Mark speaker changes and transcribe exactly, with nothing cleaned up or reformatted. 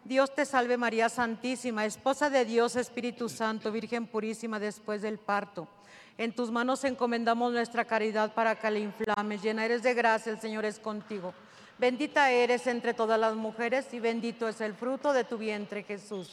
Speaker 1: Dios te salve María Santísima, esposa de Dios Espíritu Santo, Virgen purísima después del parto. En tus manos encomendamos nuestra caridad para que la inflames. Llena eres de gracia, el Señor es contigo. Bendita eres entre todas las mujeres y bendito es el fruto de tu vientre, Jesús.